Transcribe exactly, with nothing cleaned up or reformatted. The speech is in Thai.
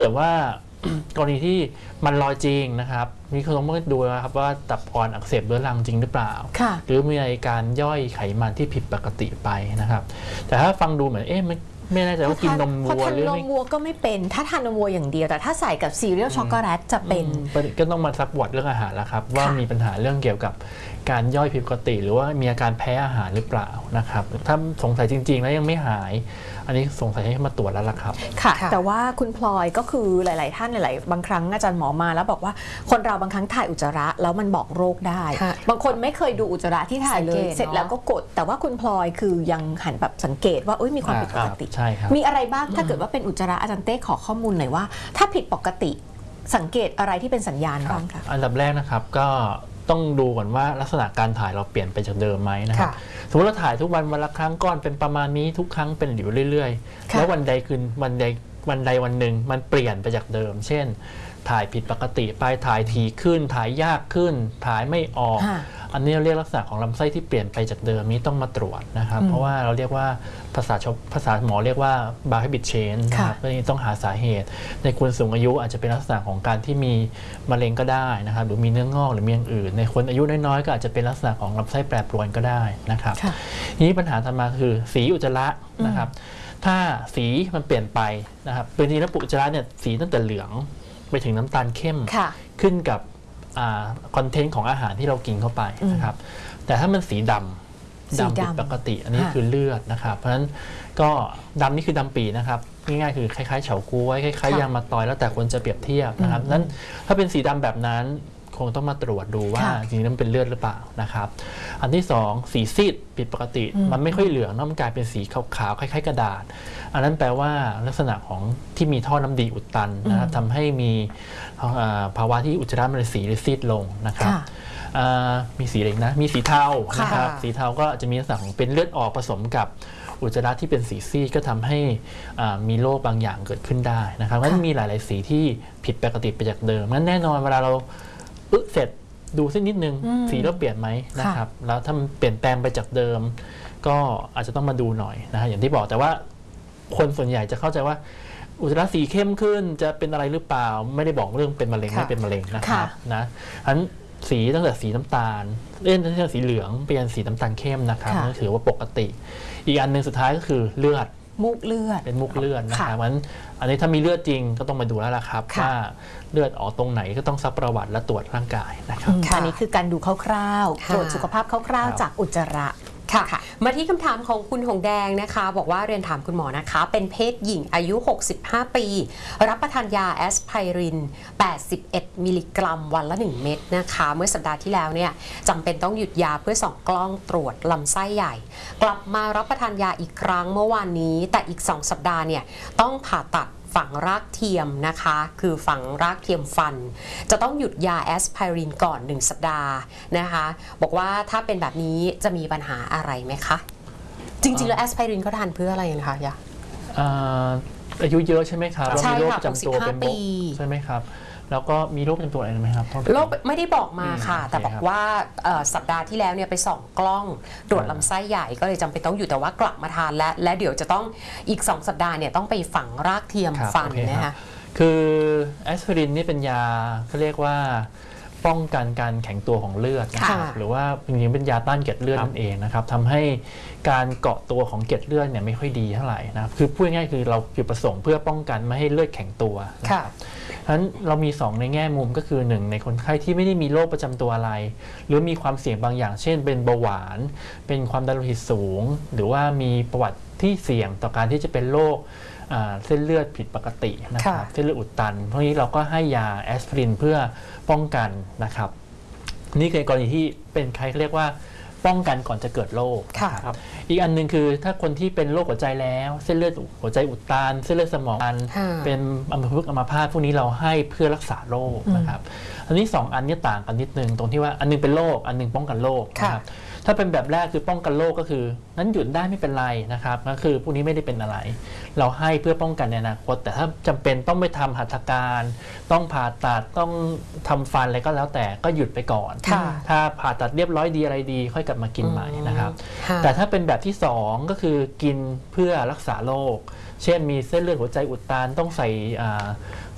แต่ว่ากรณีที่มันลอยจริงนะครับมีคนต้องดูนะครับว่าตับอ่อนอักเสบเรื้อรังจริงหรือเปล่าหรือมีอาการย่อยไขมันที่ผิดปกติไปนะครับแต่ถ้าฟังดูเหมือนเอ๊ะไม่แน่ใจว่ากินนมวัวหรือไม่นมวัวก็ไม่เป็นถ้าทานนมวัวอย่างเดียวแต่ถ้าใส่กับซีเรียลช็อกโกแลตจะเป็นก็ต้องมาซักบอดเรื่องอาหารแล้วครับว่ามีปัญหาเรื่องเกี่ยวกับการย่อยผิดปกติหรือว่ามีอาการแพ้อาหารหรือเปล่านะครับถ้าสงสัยจริงๆแล้วยังไม่หายอันนี้สงสัยให้มาตรวจแล้วล่ะครับค่ะแต่ว่าคุณพลอยก็คือหลายๆท่านหลายๆบางครั้งอาจารย์หมอมาแล้วบอกว่าคนเราบางครั้งถ่ายอุจจาระแล้วมันบอกโรคได้บางคนไม่เคยดูอุจจาระที่ถ่ายเลยเสร็จแล้วก็กดแต่ว่าคุณพลอยคือยังหันแบบสังเกตว่าเอ้ยมีความผิดปกติมีอะไรบ้างถ้าเกิดว่าเป็นอุจจาระอาจารย์เต้ขอข้อมูลหน่อยว่าถ้าผิดปกติสังเกตอะไรที่เป็นสัญญาณบ้างคะอันดับแรกนะครับก็ต้องดูก่อนว่าลักษณะการถ่ายเราเปลี่ยนไปจากเดิมไหมนะครับสมมติเราถ่ายทุกวันวันละครั้งก้อนเป็นประมาณนี้ทุกครั้งเป็นอยู่เรื่อยๆแล้ววันใดคืนวันใดวันใดวันหนึ่งมันเปลี่ยนไปจากเดิมเช่นถ่ายผิดปกติไปถ่ายถี่ขึ้นถ่ายยากขึ้นถ่ายไม่ออกอันนี้เราเรียกลักษณะของลำไส้ที่เปลี่ยนไปจากเดิมนี้ต้องมาตรวจนะครับเพราะว่าเราเรียกว่าภาษาภาษาหมอเรียกว่า biohabit change นะครับก็ต้องหาสาเหตุในคนสูงอายุอาจจะเป็นลักษณะของการที่มีมะเร็งก็ได้นะครับหรือมีเนื้องอกหรือมีอย่างอื่นในคนอายุน้อยๆก็อาจจะเป็นลักษณะของลำไส้แปรปรวนก็ได้นะครับทีนี้ปัญหาถัดมาคือสีอุจจาระนะครับถ้าสีมันเปลี่ยนไปนะครับเป็นทีแล้วปุจจาระเนี่ยสีตั้งแต่เหลืองไปถึงน้ำตาลเข้มขึ้นกับคอนเทนต์ของอาหารที่เรากินเข้าไปนะครับแต่ถ้ามันสีดำดำผิดปกติอันนี้คือเลือดนะครับเพราะฉะนั้นก็ดำนี่คือดำปีนะครับง่ายๆคือคล้ายๆเฉาก๊วยคล้ายๆยางมะตอยแล้วแต่คนจะเปรียบเทียบนะครับนั้นถ้าเป็นสีดำแบบนั้นคงต้องมาตรวจดูว่าจริงๆนั้นเป็นเลือดหรือเปล่านะครับอันที่สองสีซีดผิดปกติมันไม่ค่อยเหลืองมันกลายเป็นสีขาวๆคล้ายๆกระดาษอันนั้นแปลว่าลักษณะของที่มีท่อน้ำดีอุดตันนะครับทำให้มีภาวะที่อุจจาระมันสีหรือซีดลงนะครับมีสีอะไรนะมีสีเทานะครับสีเทาก็จะมีลักษณะของเป็นเลือดออกผสมกับอุจจาระที่เป็นสีซีดก็ทำให้มีโรคบางอย่างเกิดขึ้นได้นะครับก็มีหลายๆสีที่ผิดปกติไปจากเดิมนั้นแน่นอนเวลาเราอึเสร็จดูสักนิดนึงสีเราเปลี่ยนไหมนะครับแล้วถ้ามันเปลี่ยนแปลงไปจากเดิมก็อาจจะต้องมาดูหน่อยนะฮะอย่างที่บอกแต่ว่าคนส่วนใหญ่จะเข้าใจว่าอุจจาระสีเข้มขึ้นจะเป็นอะไรหรือเปล่าไม่ได้บอกเรื่องเป็นมะเร็งไม่เป็นมะเร็งนะครับนะฉะนั้นสีตั้งแต่สีน้ำตาลเล่นตั้งแต่สีเหลืองเปลี่ยนสีน้ำตาลเข้มนะครับนั่นถือว่าปกติอีกอันหนึ่งสุดท้ายก็คือเลือดมุกเลือดเป็นมุกเลือดนะครับมันอันนี้ถ้ามีเลือดจริงก็ต้องมาดูแล้วล่ะครับว่าเลือดออกตรงไหนก็ต้องซักประวัติและตรวจร่างกายนะครับอันนี้คือการดูคร่าวๆตรวจสุขภาพคร่าวๆจากอุจจาระค่ะมาที่คำถามของคุณหงแดงนะคะบอกว่าเรียนถามคุณหมอนะคะเป็นเพศหญิงอายุหกสิบห้าปีรับประทานยาแอสไพรินแปดสิบเอ็ดมิลลิกรัมวันละหนึ่งเม็ดนะคะเมื่อสัปดาห์ที่แล้วเนี่ยจำเป็นต้องหยุดยาเพื่อส่องกล้องตรวจลำไส้ใหญ่กลับมารับประทานยาอีกครั้งเมื่อวานนี้แต่อีกสองสัปดาห์เนี่ยต้องผ่าตัดฝังรากเทียมนะคะคือฝังรากเทียมฟันจะต้องหยุดยาแอสไพรินก่อนหนึ่งสัปดาห์นะคะบอกว่าถ้าเป็นแบบนี้จะมีปัญหาอะไรไหมคะจริงๆแล้วแอสไพรินเขาทานเพื่ออะไรนะคะยาอายุเยอะใช่ไหมครับเรามีโรคประจำตัวเป็นโรคใช่ไหมครับแล้วก็มีโรคประจำตัวอะไรไหมครับโรคไม่ได้บอกมาค่ะแต่บอกว่าสัปดาห์ที่แล้วเนี่ยไปส่องกล้องตรวจลำไส้ใหญ่ก็เลยจำเป็นต้องอยู่แต่ว่ากลับมาทานและและเดี๋ยวจะต้องอีกสองสัปดาห์เนี่ยต้องไปฝังรากเทียมฟันนะคะคือแอสไพรินนี่เป็นยาเขาเรียกว่าป้องกันการแข็งตัวของเลือดนะครับหรือว่าจริงๆเป็นยาต้านเกล็ดเลือดนั่นเองนะครับทำให้การเกาะตัวของเกล็ดเลือดเนี่ยไม่ค่อยดีเท่าไหร่นะครับคือพูดง่ายๆคือเราจุดประสงค์เพื่อป้องกันไม่ให้เลือดแข็งตัวนะครับฉะนั้นเรามีสองในแง่มุมก็คือหนึ่งในคนไข้ที่ไม่ได้มีโรคประจำตัวอะไรหรือมีความเสี่ยงบางอย่างเช่นเป็นเบาหวานเป็นความดันโลหิตสูงหรือว่ามีประวัติที่เสี่ยงต่อการที่จะเป็นโรคเส้นเลือดผิดปกตินะครับเส้นเลือดอุดตันเพราะนี้เราก็ให้ยาแอสไพรินเพื่อป้องกันนะครับนี่คือกรณีที่เป็นใครเรียกว่าป้องกันก่อนจะเกิดโรคครับอีกอันหนึ่งคือถ้าคนที่เป็นโรคหัวใจแล้วเส้นเลือดหัวใจอุดตันเส้นเลือดสมองเป็นอัมพฤกษ์อัมพาตพวกนี้เราให้เพื่อรักษาโรคนะครับอันนี้สองอันนี้ต่างกันนิดนึงตรงที่ว่าอันนึงเป็นโรคอันนึงป้องกันโรคนะครับถ้าเป็นแบบแรกคือป้องกันโรคก็คือนั้นหยุดได้ไม่เป็นไรนะครับก็คือพวกนี้ไม่ได้เป็นอะไรเราให้เพื่อป้องกันในอนาคตแต่ถ้าจำเป็นต้องไปทำหัตถการต้องผ่าตัดต้องทำฟันอะไรก็แล้วแต่ก็หยุดไปก่อนถ้าผ่าตัดเรียบร้อยดีอะไรดีค่อยกลับมากินใหม่นะครับแต่ถ้าเป็นแบบที่สองก็คือกินเพื่อรักษาโรคเช่นมีเส้นเลือดหัวใจอุดตันต้องใส่